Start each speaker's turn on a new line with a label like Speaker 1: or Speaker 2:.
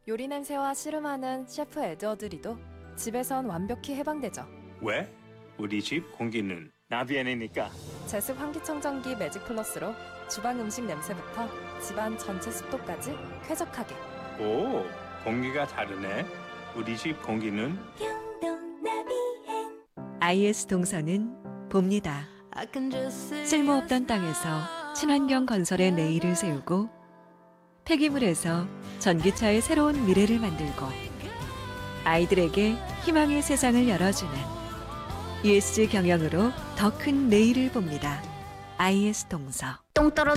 Speaker 1: 요리 냄새와 씨름하는 셰프 에드워드 리도 집에선 완벽히 해방되죠.
Speaker 2: 왜? 우리 집 공기는 나비엔이니까.
Speaker 1: 제습 환기청정기 매직 플러스로 주방 음식 냄새부터 집안 전체 습도까지 쾌적하게.
Speaker 2: 오, 공기가 다르네. 우리 집 공기는
Speaker 3: IS 동서는 봅니다. 쓸모없던 땅에서 친환경 건설의 내일을 세우고 폐기물에서 전기차의 새로운 미래를 만들고 아이들에게 희망의 세상을 열어주는 ESG 경영으로 더 큰 내일을 봅니다. IS 동서.